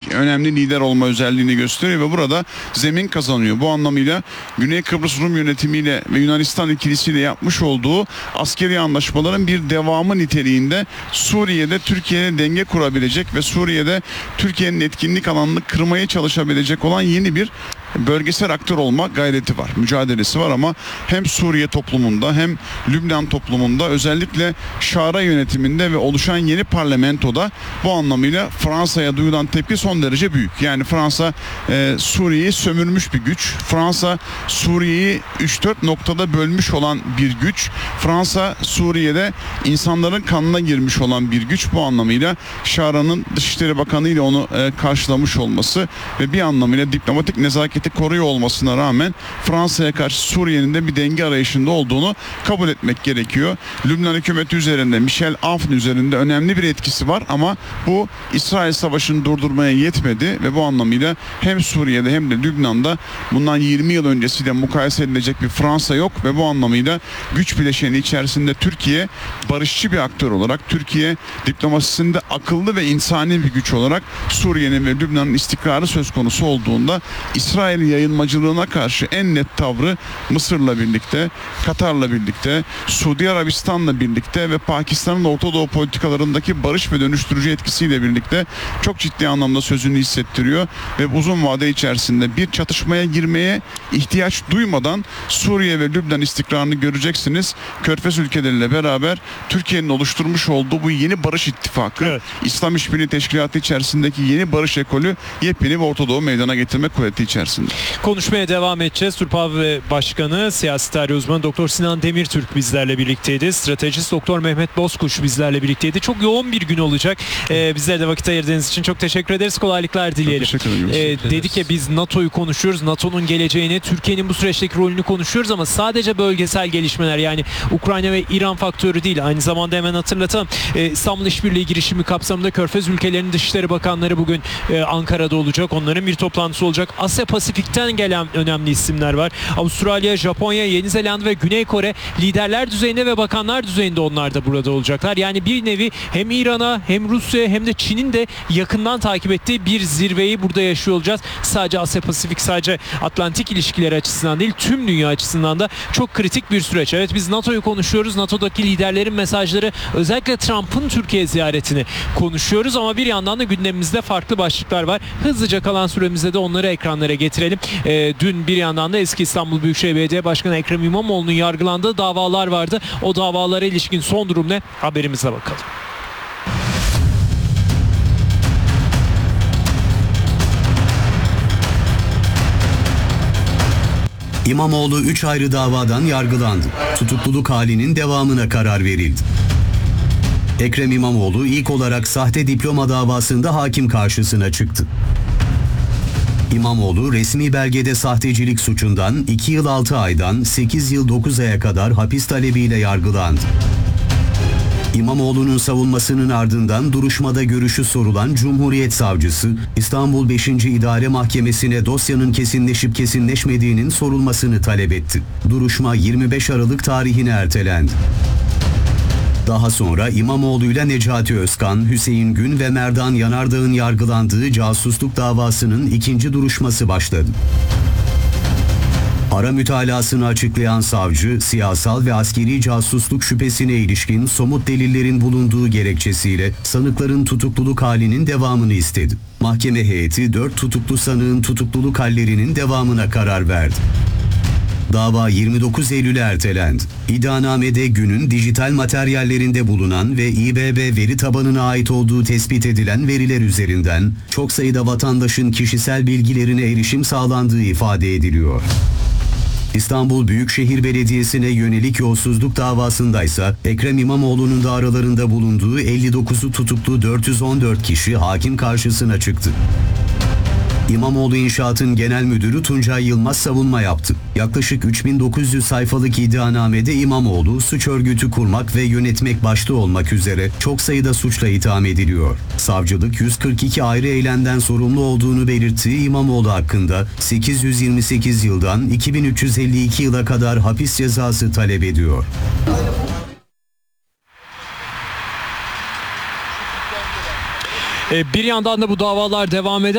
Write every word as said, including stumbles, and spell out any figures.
önemli lider olma özelliğini gösteriyor ve burada zemin kazanıyor. Bu anlamıyla Güney Kıbrıs Rum yönetimiyle ve Yunanistan ikilisiyle yapmış olduğu askeri anlaşmaların bir devamı niteliğinde Suriye'de Türkiye'ye denge kurabilecek ve Suriye'de Türkiye'nin etkinlik alanını kırmaya çalışabilecek olan yeni bir bölgesel aktör olma gayreti var, mücadelesi var ama hem Suriye toplumunda hem Lübnan toplumunda özellikle Şara yönetiminde ve oluşan yeni parlamentoda bu anlamıyla Fransa'ya duyulan tepki son derece büyük. Yani Fransa e, Suriye'yi sömürmüş bir güç. Fransa Suriye'yi üç dört noktada bölmüş olan bir güç. Fransa Suriye'de insanların kanına girmiş olan bir güç. Bu anlamıyla Şara'nın Dışişleri Bakanı ile onu e, karşılamış olması ve bir anlamıyla diplomatik nezaket koruyor olmasına rağmen Fransa'ya karşı Suriye'nin de bir denge arayışında olduğunu kabul etmek gerekiyor. Lübnan hükümeti üzerinde, Michel Aoun üzerinde önemli bir etkisi var ama bu İsrail Savaşı'nı durdurmaya yetmedi ve bu anlamıyla hem Suriye'de hem de Lübnan'da bundan yirmi yıl öncesiyle mukayese edilecek bir Fransa yok ve bu anlamıyla güç bileşeni içerisinde Türkiye barışçı bir aktör olarak, Türkiye diplomasisinde akıllı ve insani bir güç olarak Suriye'nin ve Lübnan'ın istikrarı söz konusu olduğunda İsrail yayılmacılığına karşı en net tavrı Mısır'la birlikte, Katar'la birlikte, Suudi Arabistan'la birlikte ve Pakistan'ın Orta Doğu politikalarındaki barış ve dönüştürücü etkisiyle birlikte çok ciddi anlamda sözünü hissettiriyor ve uzun vade içerisinde bir çatışmaya girmeye ihtiyaç duymadan Suriye ve Lübnan istikrarını göreceksiniz. Körfez ülkeleriyle beraber Türkiye'nin oluşturmuş olduğu bu yeni barış ittifakı, evet. İslam İşbirliği Teşkilatı içerisindeki yeni barış ekolü yepyeni bir Orta Doğu meydana getirme kuvveti içerisinde. Konuşmaya devam edeceğiz. Türk Hava Başkanı, siyasi tarih uzmanı Doktor Sinan Demirtürk bizlerle birlikteydi. Stratejist Doktor Mehmet Bozkuş bizlerle birlikteydi. Çok yoğun bir gün olacak. Ee, bizlere de vakit ayırdığınız için çok teşekkür ederiz. Kolaylıklar dileyelim. Çok teşekkür ederim. Ee, dedik ya biz NATO'yu konuşuyoruz. NATO'nun geleceğini, Türkiye'nin bu süreçteki rolünü konuşuyoruz ama sadece bölgesel gelişmeler, yani Ukrayna ve İran faktörü değil. Aynı zamanda hemen hatırlatalım. Ee, İstanbul İşbirliği girişimi kapsamında Körfez ülkelerinin Dışişleri Bakanları bugün e, Ankara'da olacak. Onların bir toplantısı olacak. Asya Pasifik'ten gelen önemli isimler var. Avustralya, Japonya, Yeni Zelanda ve Güney Kore liderler düzeyinde ve bakanlar düzeyinde onlar da burada olacaklar. Yani bir nevi hem İran'a hem Rusya'ya hem de Çin'in de yakından takip ettiği bir zirveyi burada yaşıyor olacağız. Sadece Asya Pasifik, sadece Atlantik ilişkileri açısından değil, tüm dünya açısından da çok kritik bir süreç. Evet, biz NATO'yu konuşuyoruz. NATO'daki liderlerin mesajları, özellikle Trump'ın Türkiye ziyaretini konuşuyoruz ama bir yandan da gündemimizde farklı başlıklar var. Hızlıca kalan süremizde de onları ekranlara getirelim. E, dün bir yandan da eski İstanbul Büyükşehir Belediye Başkanı Ekrem İmamoğlu'nun yargılandığı davalar vardı. O davalara ilişkin son durum ne? Haberimize bakalım. İmamoğlu üç ayrı davadan yargılandı. Tutukluluk halinin devamına karar verildi. Ekrem İmamoğlu ilk olarak sahte diploma davasında hakim karşısına çıktı. İmamoğlu resmi belgede sahtecilik suçundan iki yıl altı aydan sekiz yıl dokuz aya kadar hapis talebiyle yargılandı. İmamoğlu'nun savunmasının ardından duruşmada görüşü sorulan Cumhuriyet Savcısı, İstanbul beşinci İdare Mahkemesi'ne dosyanın kesinleşip kesinleşmediğinin sorulmasını talep etti. Duruşma yirmi beş Aralık tarihine ertelendi. Daha sonra İmamoğlu ile Necati Özkan, Hüseyin Gün ve Merdan Yanardağ'ın yargılandığı casusluk davasının ikinci duruşması başladı. Ara mütalasını açıklayan savcı, siyasal ve askeri casusluk şüphesine ilişkin somut delillerin bulunduğu gerekçesiyle sanıkların tutukluluk halinin devamını istedi. Mahkeme heyeti dört tutuklu sanığın tutukluluk hallerinin devamına karar verdi. Dava yirmi dokuz Eylül'e ertelendi. İddianamede Gün'ün dijital materyallerinde bulunan ve İ B B veri tabanına ait olduğu tespit edilen veriler üzerinden çok sayıda vatandaşın kişisel bilgilerine erişim sağlandığı ifade ediliyor. İstanbul Büyükşehir Belediyesi'ne yönelik yolsuzluk davasındaysa Ekrem İmamoğlu'nun da aralarında bulunduğu elli dokuzu tutuklu dört yüz on dört kişi hakim karşısına çıktı. İmamoğlu İnşaat'ın genel müdürü Tuncay Yılmaz savunma yaptı. Yaklaşık üç bin dokuz yüz sayfalık iddianamede İmamoğlu suç örgütü kurmak ve yönetmek başta olmak üzere çok sayıda suçla itham ediliyor. Savcılık yüz kırk iki ayrı eylemden sorumlu olduğunu belirttiği İmamoğlu hakkında sekiz yüz yirmi sekiz yıldan iki bin üç yüz elli iki yıla kadar hapis cezası talep ediyor. Bir yandan da bu davalar devam eder.